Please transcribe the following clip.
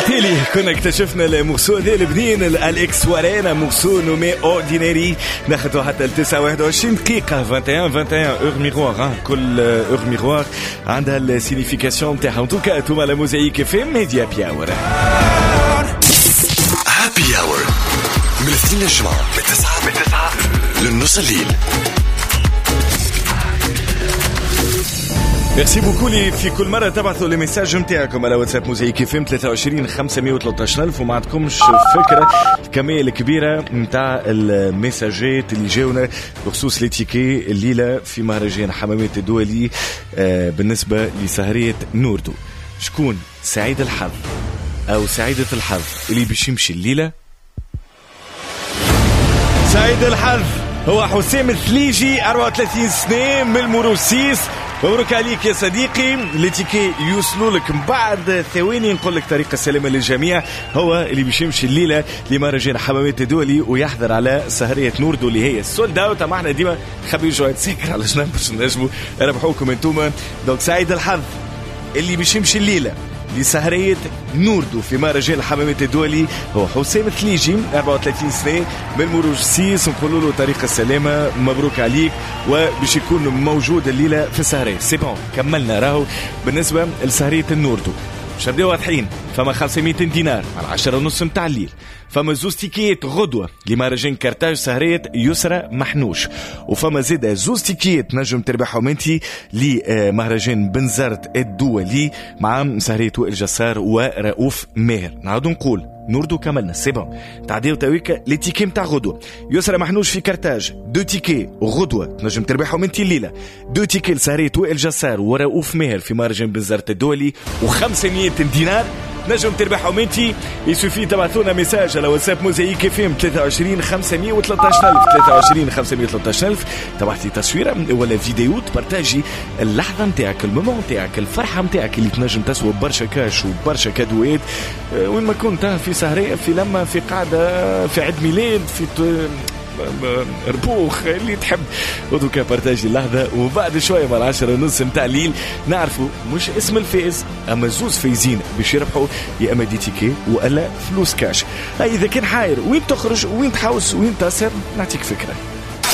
وبالتالي كنا اكتشفنا المورسو ذي البنين الأليكس ورانا مورسو نومي اورديناري. ناخذوا حتى ل 29 دقيقة 21 اور ميغوار. كل اور ميغوار عندها السينيفيكاسيون تاعها. ان توكا انتوما لا موزايك في ميديا بياور. هابي اور من الاثنين للجمعة من 9 للنص الليل. ميرسي بوكو لي في كل مرة تبعثوا لي ميساج نتاعكم على واتساب موزايك فيم 23 513 وما عندكمش فكرة الكمية الكبيرة نتاع الميساجات اللي جاونا بخصوص ليتيكي الليلة في مهرجان حمامات الدولي بالنسبة لسهرية نوردو. شكون سعيد الحظ أو سعيدة الحظ اللي باش يمشي الليلة؟ سعيد الحظ هو حسام الثليجي 34 سنة من المروسيس. مبروك عليك يا صديقي. ليتيكي يوصلوا لك من بعد ثواني. نقول لك طريقة السلامة للجميع. هو اللي باش يمشي الليلة لمهرجان حمامات الدولي ويحضر على سهرية نوردو اللي هي السولد اوت. ما احنا ديما نخبيو شوية سكر على جنب باش نجموا ربحوكم انتوما. دونك سعيد الحظ اللي باش يمشي الليلة لسهرية نوردو في مهرجان الحمامات الدولي هو حسام الثليجي 34 سنة من مروسيس. نقولوا له طريق السلامة مبروك عليك وباش يكون موجود الليلة في السهرية. سي بون كملنا راهو بالنسبة لسهرية النوردو. باش نبداو واضحين. فما 500 دينار على 10:30 متاع الليل. فما زوز تيكيات غدوة لمهرجان كارتاج سهرية يسرى محنوش. وفما زيادة زوز تيكيات نجم تربحهم انتي لمهرجان بنزرت الدولي مع سهرية وائل جسار ورؤوف ماهر. نعودو نقول نوردو كملنا سي بون تعديو تاويكا لي تيكي متاع غدوة. يسرى محنوش في كارتاج 2 تيكي غدوة نجم تربحهم انتي الليلة. 2 تيكي لسهرية وائل جسار ورؤوف ماهر في مهرجان بنزرت الدولي و500 دينار نجم تربحهم انتي. يسوفي تبعثونا ميساج على واتساب موزايك فيم 23 513 تبعثي تصويره ولا فيديو تبارتاجي اللحظه نتاعك المومون نتاعك الفرحه نتاعك اللي تنجم تسوى برشا كاش وبرشا كادوات وين ما كنت في سهريه في لما في قاعده في عيد ميلاد في ربوخ اللي تحب. ودوكا بارتاجي اللحظة وبعد شوية مع 10:30 متاع الليل نعرفوا مش اسم الفائز أما زوز فايزين باش يربحوا يا أما دي تيكي ولا فلوس كاش. إذا كان حاير وين تخرج وين تحوس وين تسر نعطيك فكرة.